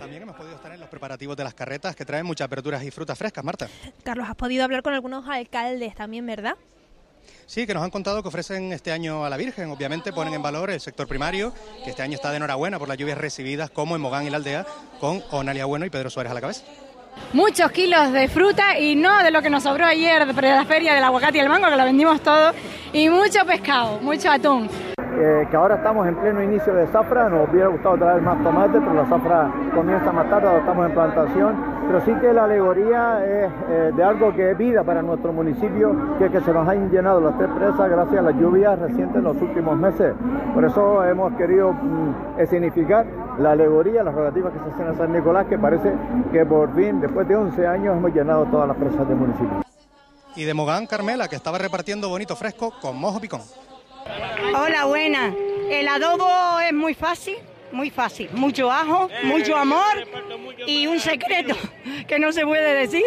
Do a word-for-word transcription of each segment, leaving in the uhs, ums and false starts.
También hemos podido estar en los preparativos de las carretas que traen muchas verduras y frutas frescas, Marta. Carlos, has podido hablar con algunos alcaldes también, ¿verdad? Sí, que nos han contado que ofrecen este año a la Virgen. Obviamente ponen en valor el sector primario, que este año está de enhorabuena por las lluvias recibidas, como en Mogán y la Aldea, con Onalia Bueno y Pedro Suárez a la cabeza. Muchos kilos de fruta y no de lo que nos sobró ayer de la feria del aguacate y el mango, que lo vendimos todo, y mucho pescado, mucho atún. Eh, que ahora estamos en pleno inicio de zafra, nos hubiera gustado traer más tomate, pero la zafra comienza más tarde, estamos en plantación, pero sí que la alegoría es eh, de algo que es vida para nuestro municipio, que, que se nos han llenado las tres presas gracias a las lluvias recientes en los últimos meses. Por eso hemos querido mm, escenificar la alegoría, las rogativas que se hacen a San Nicolás, que parece que por fin, después de once años, hemos llenado todas las presas del municipio. Y de Mogán, Carmela, que estaba repartiendo bonito fresco con mojo picón. Hola, buena. El adobo es muy fácil, muy fácil. Mucho ajo, mucho amor y un secreto que no se puede decir.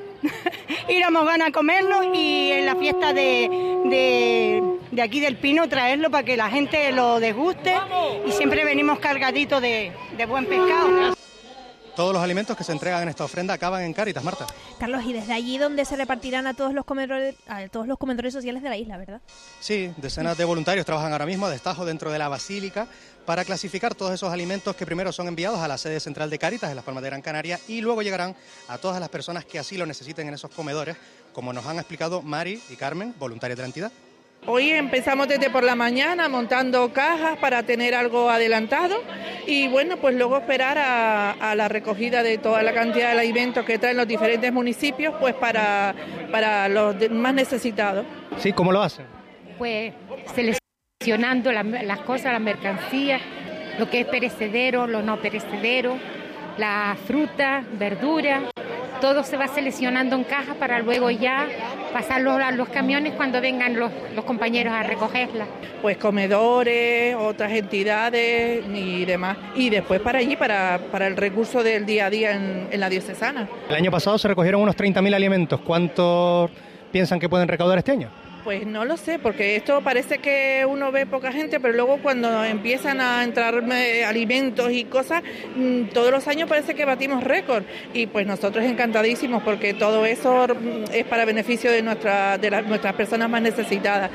Ir a Mogán a comerlo y en la fiesta de, de, de aquí del Pino traerlo para que la gente lo deguste y siempre venimos cargaditos de, de buen pescado. Todos los alimentos que se entregan en esta ofrenda acaban en Cáritas, Marta. Carlos, y desde allí donde se repartirán a todos los comedores, a todos los comedores sociales de la isla, ¿verdad? Sí, decenas de voluntarios trabajan ahora mismo a destajo dentro de la Basílica para clasificar todos esos alimentos que primero son enviados a la sede central de Cáritas en Las Palmas de Gran Canaria y luego llegarán a todas las personas que así lo necesiten en esos comedores, como nos han explicado Mari y Carmen, voluntarias de la entidad. Hoy empezamos desde por la mañana montando cajas para tener algo adelantado y bueno, pues luego esperar a, a la recogida de toda la cantidad de alimentos que traen los diferentes municipios, pues para, para los más necesitados. Sí, ¿cómo lo hacen? Pues seleccionando la, las cosas, las mercancías, lo que es perecedero, lo no perecedero, la fruta, verdura. Todo se va seleccionando en cajas para luego ya pasarlo a los camiones cuando vengan los, los compañeros a recogerla. Pues comedores, otras entidades y demás. Y después para allí, para, para el recurso del día a día en, en la diocesana. El año pasado se recogieron unos treinta mil alimentos. ¿Cuántos piensan que pueden recaudar este año? Pues no lo sé, porque esto parece que uno ve poca gente, pero luego cuando empiezan a entrar alimentos y cosas, todos los años parece que batimos récord. Y pues nosotros encantadísimos, porque todo eso es para beneficio de, nuestra, de la, nuestras personas más necesitadas.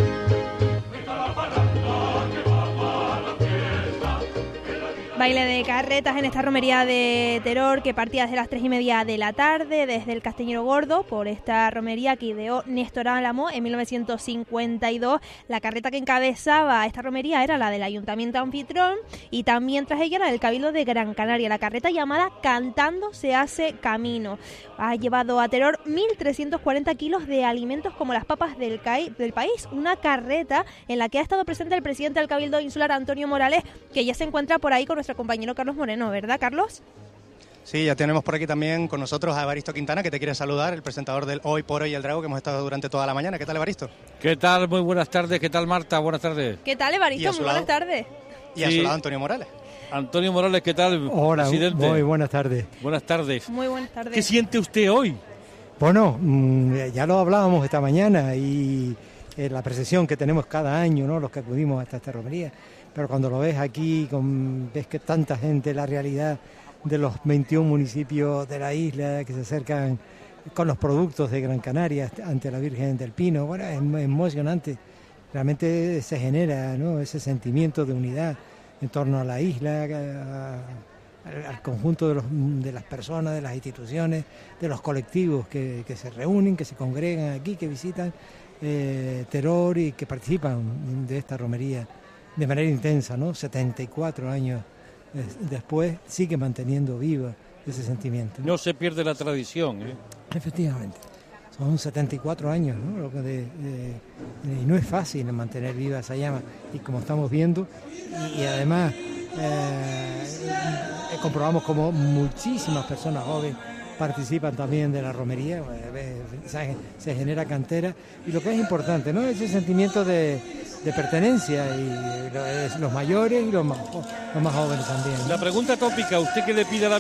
Baile de carretas en esta romería de Teror que partía desde las tres y media de la tarde desde el Castañero Gordo por esta romería que ideó Néstor Álamo en mil novecientos cincuenta y dos. La carreta que encabezaba esta romería era la del Ayuntamiento Anfitrión y también tras ella la del Cabildo de Gran Canaria. La carreta llamada Cantando se hace camino ha llevado a Teror mil trescientos cuarenta kilos de alimentos como las papas del, del país. Una carreta en la que ha estado presente el presidente del Cabildo Insular, Antonio Morales, que ya se encuentra por ahí con nuestro compañero Carlos Moreno, ¿verdad, Carlos? Sí, ya tenemos por aquí también con nosotros a Evaristo Quintana, que te quiere saludar, el presentador del Hoy por Hoy el Drago, que hemos estado durante toda la mañana. ¿Qué tal, Evaristo? ¿Qué tal? Muy buenas tardes. ¿Qué tal, Marta? Buenas tardes. ¿Qué tal, Evaristo? Muy buenas tardes. Y sí. A su lado, Antonio Morales. Antonio Morales, ¿qué tal, Hola, presidente? Muy buenas tardes. Buenas tardes. Muy buenas tardes. ¿Qué siente usted hoy? Bueno, ya lo hablábamos esta mañana y eh, la percepción que tenemos cada año, ¿no? Los que acudimos hasta esta romería. Pero cuando lo ves aquí, con, ves que tanta gente, la realidad de los veintiún municipios de la isla que se acercan con los productos de Gran Canaria ante la Virgen del Pino, bueno, es emocionante. Realmente se genera, ¿no?, ese sentimiento de unidad en torno a la isla, a, a, al conjunto de, los, de las personas, de las instituciones, de los colectivos que, que se reúnen, que se congregan aquí, que visitan eh, Teror y que participan de esta romería de manera intensa, ¿no? setenta y cuatro años después sigue manteniendo viva ese sentimiento. No se pierde la tradición, ¿eh? Efectivamente. Son setenta y cuatro años, ¿no? Lo que de, de, y no es fácil mantener viva esa llama. Y como estamos viendo, y, y además eh, comprobamos como muchísimas personas jóvenes participan también de la romería, se, se genera cantera. Y lo que es importante, ¿no?, ese sentimiento de, de pertenencia, y los mayores y los más, los más jóvenes también, ¿no? La pregunta tópica, ¿usted qué le pide a la